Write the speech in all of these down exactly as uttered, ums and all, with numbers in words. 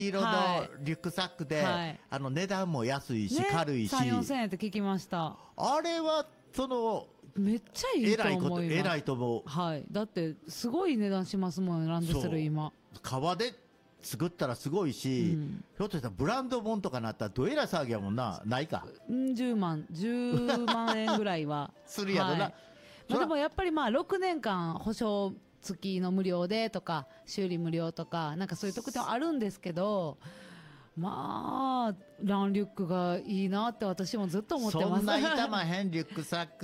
色のリュックサックで、 はい、 あの値段も安いし、ね、軽いし、 さん、よんせんえんって聞きました。 あれはそのめっちゃいいと思います。 えらいと思う。 はい。だってすごい値段しますもん、ランドセル今。 革で作ったらすごいし、うん、ひょっとしたらブランド本とかなったらどえらい騒ぎやもんな。ないか。 じゅうまん、じゅうまんえんぐらいはするやろな。はい、 まあ、でもやっぱりまあろくねんかん保証付きの無料でとか修理無料とかなんかそういう特典はあるんですけど、まあランリュックがいいなって私もずっと思ってます。 そんな痛まへんリュックサックって、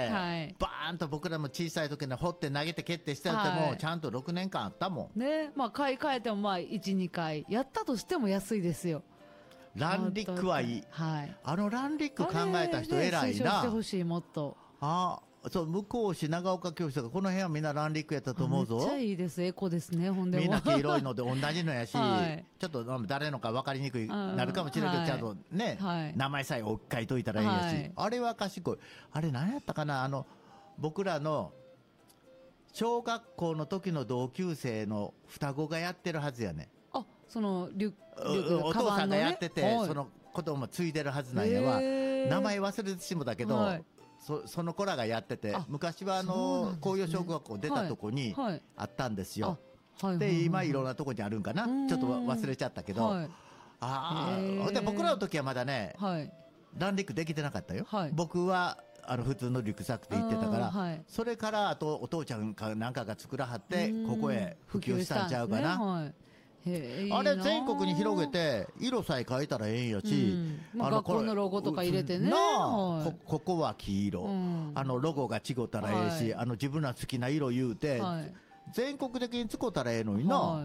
はい、 バーンと僕らも小さい時に掘って投げて蹴ってしてても、はい、ちゃんとろくねんかんあったもんね。まあ買い替えてもまあいち、にかいやったとしても安いですよ。 ランリックはいい、 はい、 あのランリック考えた人偉いな。 推奨してほしい。もっとあそう向こう市長岡教室とかこの辺はみんなランリックやったと思うぞ。 めっちゃいいです。エコですね。ほんでもみんな黄色いので同じのやし、はい、ちょっと誰のか分かりにくいなるかもしれないけど、はい、ちゃんとね、はい、名前さえ置き換えといたらいいやし、はい、あれは賢い。あれ何やったかな、あの僕らの小学校の時の同級生の双子がやってるはずやね。 あ、そのリュリュックお父さんがやってて、ね、そのことも継いでるはずなんやわ。名前忘れてしもたけど、はい、そ, その子らがやってて、昔はあの、ね、紅葉小学校出たとこにあったんですよ。はいはい、で今いろんなとこにあるんかな、ちょっと忘れちゃったけど、はい、ああで僕らの時はまだね、はい、ランリックできてなかったよ。はい、僕はあの普通のリュックサックで行ってたから、はい、それからあとお父ちゃんかなんかが作らはってここへ普及したんちゃうかな。あれ全国に広げて色さえ変えたらええんやし、 うん、あの学校のロゴとか入れてね、 はい、こ, ここは黄色、うん、あのロゴが違ったらええし、はい、あの自分ら好きな色言うて、はい、全国的に使ったらええのにな、はい、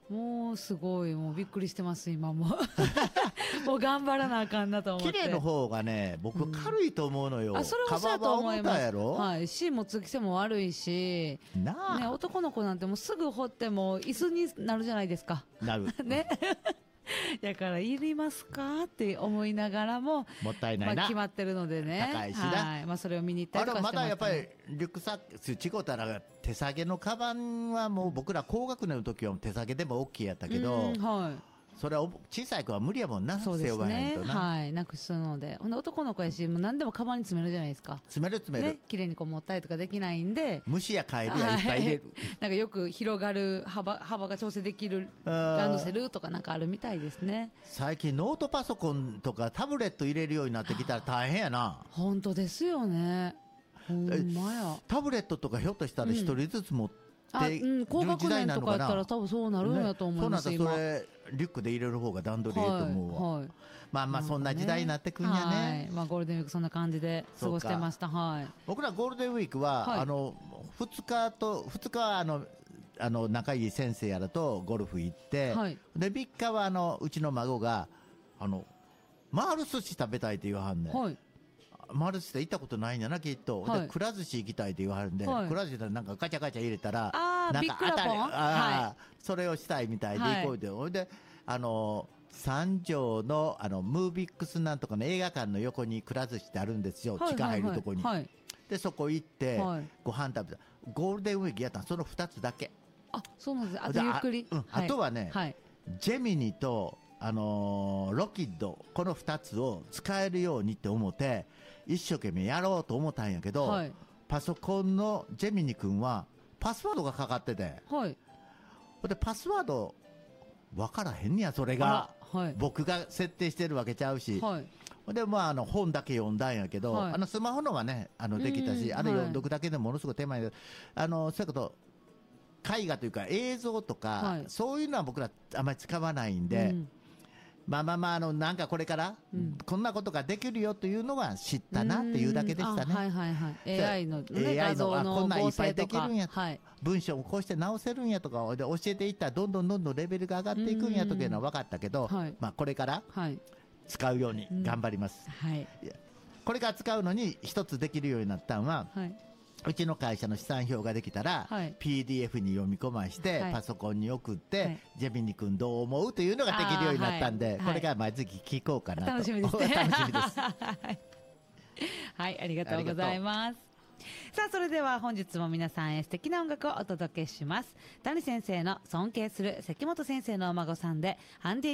もうすごいもうびっくりしてます今ももう頑張らなあかんなと思って。 綺麗の方がね僕軽いと思うのよ、うん、 あそれはそうだと思います。 やろ、 はい、芯もつきせも悪いしなあ、ね、男の子なんてもうすぐ掘っても椅子になるじゃないですか。 なるねだからいりますかって思いながらももったいないな、 まあ、決まってるのでね、 高いしな、 はい、まあ、それを見に行ったりとかしてます、ね、 まだやっぱりリュックサックちごたら手提げのカバンはもう僕ら高学年の時は手提げでも OK やったけど、はい、それは小さい子は無理やもんな。 そうですね、 背負わへんとな、 はい、なくすので。ほんで男の子やしもう何でもカバンに詰めるじゃないですか。 詰める詰める、 ね、綺麗にこう持ったりとかできないんで虫やカエルやいっぱい入れる、 はい、なんかよく広がる 幅, 幅が調整できるランドセルとかなんかあるみたいですね。 最近ノートパソコンとかタブレット入れるようになってきたら大変やな。 本当ですよね。ほんまや。 タブレットとかひょっとしたら一人ずつ持って、うん、 あ、うん、高学年とかやったら多分そうなるんやと思います、 ね、そうなんだ。それリュックで入れる方が段取りいいと思うわ、はいはい、まあまあそんな時代になってくんやね、はい、 まあ、ゴールデンウィークそんな感じで過ごしてました。はい、 僕らゴールデンウィークは、はい、あのふつかとふつかはあのあの仲いい先生やらとゴルフ行って、はい、でみっかはあのうちの孫があの回る寿司食べたいって言わはんねん、はい、回る寿司って行ったことないんやなきっと、はい、でくら寿司行きたいって言わはるんで、はい、くら寿司でなんかガチャガチャ入れたらあなんか当たり、あ、 はい、 それをしたいみたいで行こうで、はい、であの三条のあのムービックスなんとかの映画館の横にくら寿司ってあるんですよ、地下入るとこに、はいはいはい、でそこ行って、はい、ご飯食べた。ゴールデンウィークやったのそのふたつだけ。 あ、そうなんです。あとゆっくり、 あ、うん、はい、あとはね、はい、ジェミニと、あのー、ロキッドこのふたつを使えるようにって思って一生懸命やろうと思ったんやけど、はい、パソコンのジェミニ君はパスワードがかかってて、はい、でパスワード分からへんねやそれが、はい、僕が設定してるわけちゃうし、はい、でまあ、あの本だけ読んだんやけど、はい、あのスマホのはねあのできたし、あれ読んどくだけでものすごく手間やけど、あのそういうこと絵画というか映像とか、はい、そういうのは僕らあまり使わないんで、うん、まあまあまあ、あのなんかこれから、うん、こんなことができるよというのは知ったなっていうだけでしたね。 はいはいはい、エーアイ の、ね、エーアイ の画像のこんなんいっぱいできるんや、 はい、 文章もこうして直せるんやとかで教えていったらどんどんどんどんレベルが上がっていくんやというのは分かったけど、はい、まあ、これから使うように頑張ります、うん、はい、これから使うのに一つできるようになったのは、はい、うちの会社の資産表ができたら、はい、ピーディーエフ に読み込まして、はい、パソコンに送って、はい、ジェミニ君どう思うというのができるようになったんで、はい、これから毎月聞こうかなと。 楽しみですね楽しみですはい、ありがとうございます。 さあそれでは本日も皆さんへ素敵な音楽をお届けします。谷先生の尊敬する関本先生のお孫さんでハンディ